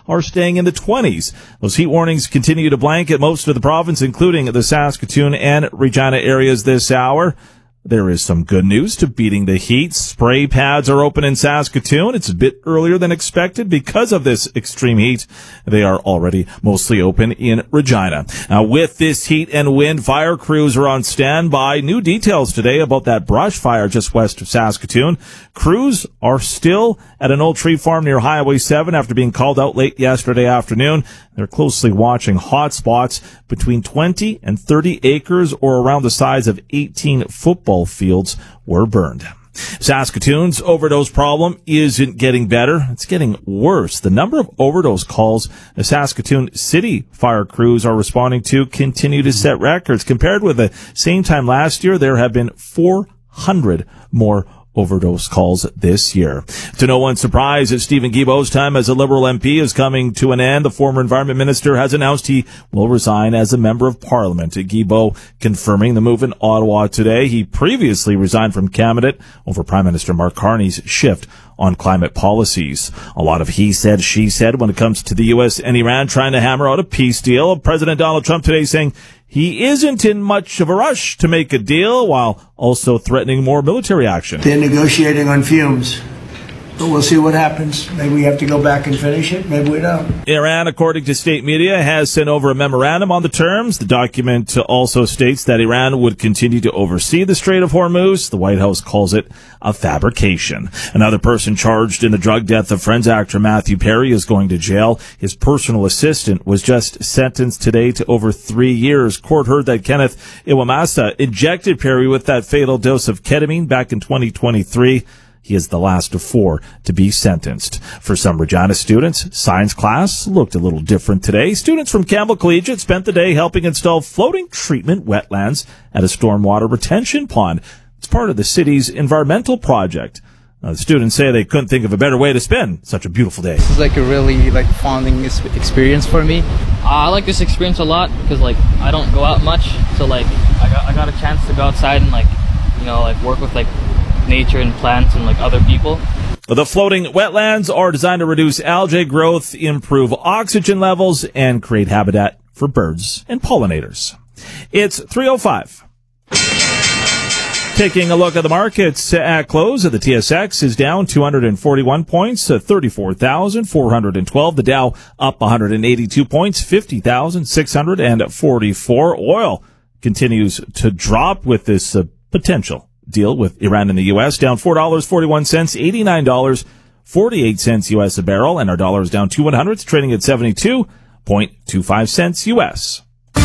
are staying in the 20s. Those heat warnings continue to blanket most of the province, including the Saskatoon and Regina areas this hour. There is some good news to beating the heat. Spray pads are open in Saskatoon. It's a bit earlier than expected because of this extreme heat. They are already mostly open in Regina. Now, with this heat and wind, fire crews are on standby. New details today about that brush fire just west of Saskatoon. Crews are still at an old tree farm near Highway 7 after being called out late yesterday afternoon. They're closely watching hot spots. Between 20 and 30 acres, or around the size of 18 football fields, were burned. Saskatoon's overdose problem isn't getting better. It's getting worse. The number of overdose calls the Saskatoon City fire crews are responding to continue to set records. Compared with the same time last year, there have been 400 more overdose calls this year. To no one's surprise, Stephen Guilbeault's time as a Liberal MP is coming to an end. The former Environment Minister has announced he will resign as a Member of Parliament. Guilbeault confirming the move in Ottawa today. He previously resigned from cabinet over Prime Minister Mark Carney's shift on climate policies. A lot of he said, she said when it comes to the U.S. and Iran trying to hammer out a peace deal. President Donald Trump today saying he isn't in much of a rush to make a deal, while also threatening more military action. They're negotiating on fumes, but we'll see what happens. Maybe we have to go back and finish it. Maybe we don't. Iran, according to state media, has sent over a memorandum on the terms. The document also states that Iran would continue to oversee the Strait of Hormuz. The White House calls it a fabrication. Another person charged in the drug death of Friends actor Matthew Perry is going to jail. His personal assistant was just sentenced today to over 3 years. Court heard that Kenneth Iwamasa injected Perry with that fatal dose of ketamine back in 2023. He is the last of 4 to be sentenced. For some Regina students, science class looked a little different today. Students from Campbell Collegiate spent the day helping install floating treatment wetlands at a stormwater retention pond. It's part of the city's environmental project. The students say they couldn't think of a better way to spend such a beautiful day. This is a really bonding experience for me. I like this experience a lot because I don't go out much, so I got a chance to go outside and work with nature and plants and other people. The floating wetlands are designed to reduce algae growth, improve oxygen levels, and create habitat for birds and pollinators. It's 3:05. Taking a look at the markets at close, the TSX is down 241 points, 34,412. The Dow up 182 points, 50,644. Oil continues to drop with this potential deal with Iran and the U.S. down $4.41, $89.48 U.S. a barrel, and our dollar is down 2/100, trading at 72.25 cents U.S.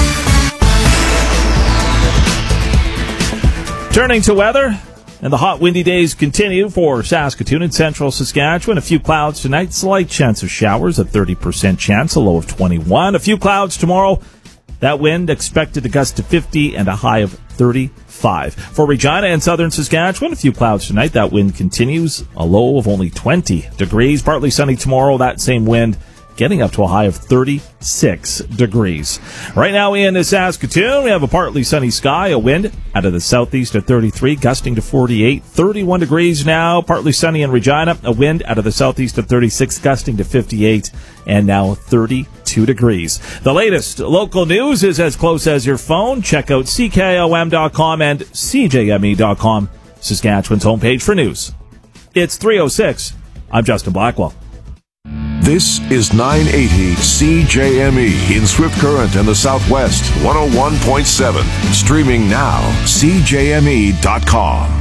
Turning to weather, and the hot windy days continue for Saskatoon and central Saskatchewan. A few clouds tonight, slight chance of showers, a 30% chance, a low of 21. A few clouds tomorrow. That wind expected to gust to 50 and a high of 35. For Regina and southern Saskatchewan, a few clouds tonight. That wind continues, a low of only 20 degrees. Partly sunny tomorrow, that same wind getting up to a high of 36 degrees. Right now in Saskatoon, we have a partly sunny sky, a wind out of the southeast at 33, gusting to 48, 31 degrees now. Partly sunny in Regina, a wind out of the southeast at 36, gusting to 58, and now 32 degrees. The latest local news is as close as your phone. Check out CKOM.com and CJME.com, Saskatchewan's homepage for news. It's 3:06. I'm Justin Blackwell. This is 980 CJME in Swift Current in the Southwest, 101.7. Streaming now, CJME.com.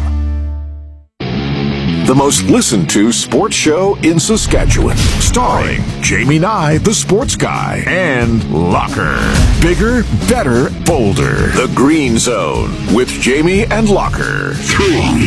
The most listened to sports show in Saskatchewan. Starring Jamie Nye, the sports guy, and Locker. Bigger, better, bolder. The Green Zone with Jamie and Locker. 3.